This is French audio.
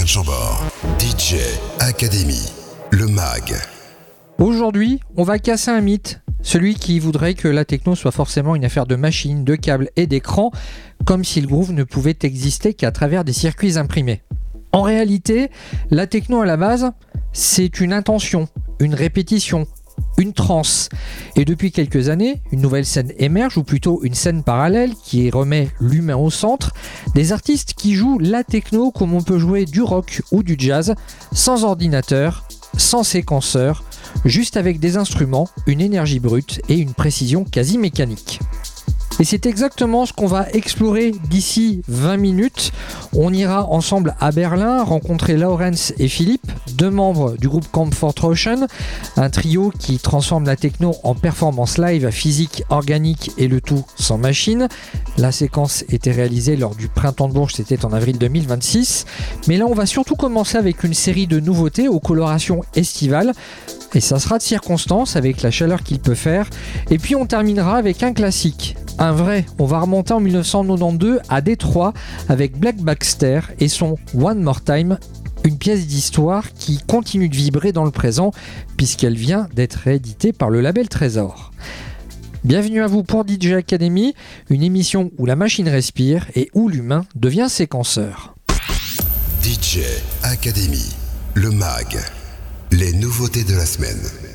Antoine Chambord, DJ Academy, le MAG. Aujourd'hui, on va casser un mythe, celui qui voudrait que la techno soit forcément une affaire de machines, de câbles et d'écrans, comme si le groove ne pouvait exister qu'à travers des circuits imprimés. En réalité, la techno à la base, c'est une intention, une répétition, une transe. Et depuis quelques années, une nouvelle scène émerge, ou plutôt une scène parallèle qui remet l'humain au centre, des artistes qui jouent la techno comme on peut jouer du rock ou du jazz, sans ordinateur, sans séquenceur, juste avec des instruments, une énergie brute et une précision quasi mécanique. Et c'est exactement ce qu'on va explorer d'ici 20 minutes. On ira ensemble à Berlin rencontrer Laurens et Philippe, deux membres du groupe Comfort Ocean, un trio qui transforme la techno en performance live, physique, organique et le tout sans machine. La séquence était réalisée lors du Printemps de Bourges, c'était en avril 2026. Mais là, on va surtout commencer avec une série de nouveautés aux colorations estivales. Et ça sera de circonstance avec la chaleur qu'il peut faire. Et puis on terminera avec un classique. Un vrai, on va remonter en 1992 à Détroit avec Black Baxter et son One More Time, une pièce d'histoire qui continue de vibrer dans le présent puisqu'elle vient d'être rééditée par le label Trésor. Bienvenue à vous pour DJ Academy, une émission où la machine respire et où l'humain devient séquenceur. DJ Academy, le MAG, les nouveautés de la semaine.